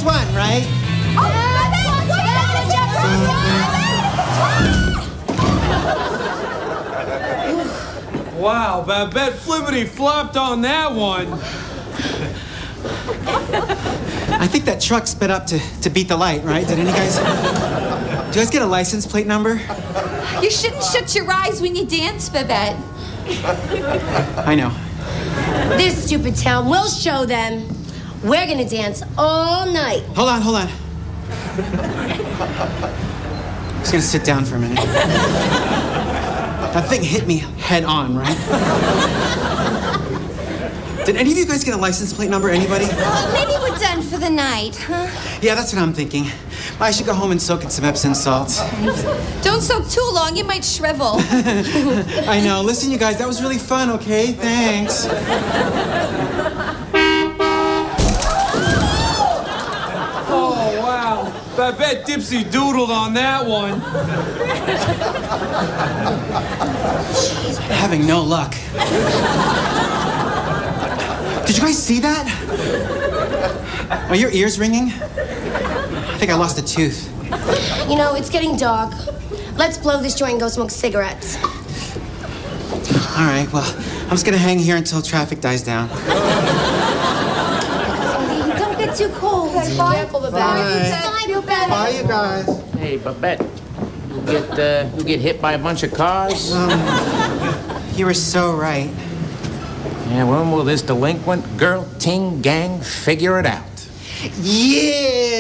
first one, right? Wow, Babette Flippity flopped on that one. I think that truck sped up to beat the light, right? Did you guys get a license plate number? You shouldn't shut your eyes when you dance, Babette. I know. This stupid town will show them. We're gonna dance all night. Hold on. Just gonna sit down for a minute. That thing hit me head on, right? Did any of you guys get a license plate number? Anybody? Maybe we're done for the night, huh? Yeah, that's what I'm thinking. I should go home and soak in some Epsom salts. Don't soak too long, you might shrivel. I know. Listen, you guys, that was really fun, okay? Thanks. Oh, wow. Babette Dipsy doodled on that one. Having no luck. Did you guys see that? Are your ears ringing? I think I lost a tooth. You know, it's getting dark. Let's blow this joint and go smoke cigarettes. All right, well, I'm just gonna hang here until traffic dies down. Don't get too cold. Be careful, Babette. Feel better. Bye, you guys. Hey, Babette, you get hit by a bunch of cars? You were so right. Yeah, when will this delinquent girl ting gang figure it out? Yeah!